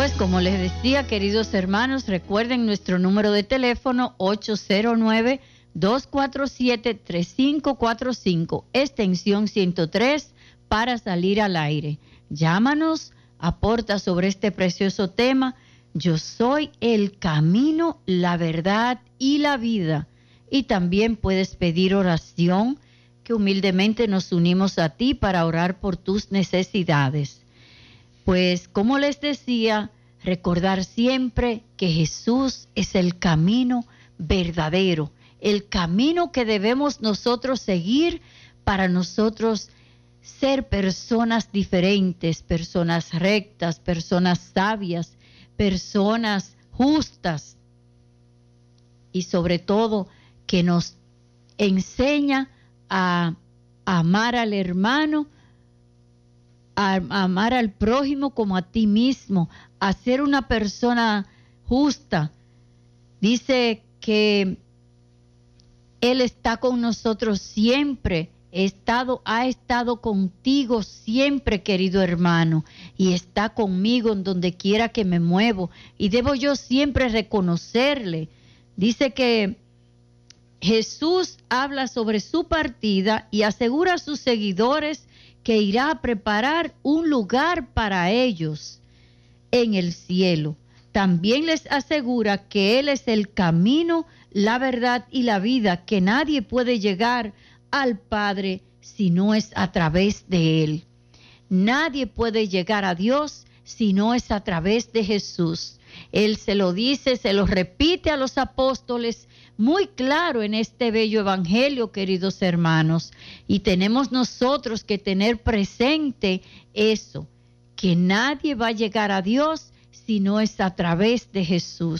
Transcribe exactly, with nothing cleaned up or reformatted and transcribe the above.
Pues como les decía, queridos hermanos, recuerden nuestro número de teléfono ocho cero nueve, dos cuatro siete, tres cinco cuatro cinco, extensión ciento tres para salir al aire. Llámanos, aporta sobre este precioso tema. Yo soy el camino, la verdad y la vida. Y también puedes pedir oración, que humildemente nos unimos a ti para orar por tus necesidades. Pues, como les decía, recordar siempre que Jesús es el camino verdadero, el camino que debemos nosotros seguir para nosotros ser personas diferentes, personas rectas, personas sabias, personas justas y sobre todo que nos enseña a amar al hermano, a amar al prójimo como a ti mismo, a ser una persona justa. Dice que Él está con nosotros siempre, he estado, ha estado contigo siempre, querido hermano, y está conmigo en donde quiera que me muevo, y debo yo siempre reconocerle. Dice que Jesús habla sobre su partida y asegura a sus seguidores que irá a preparar un lugar para ellos en el cielo. También les asegura que Él es el camino, la verdad y la vida, que nadie puede llegar al Padre si no es a través de Él. Nadie puede llegar a Dios si no es a través de Jesús. Él se lo dice, se lo repite a los apóstoles muy claro en este bello evangelio, queridos hermanos, y tenemos nosotros que tener presente eso, que nadie va a llegar a Dios si no es a través de Jesús.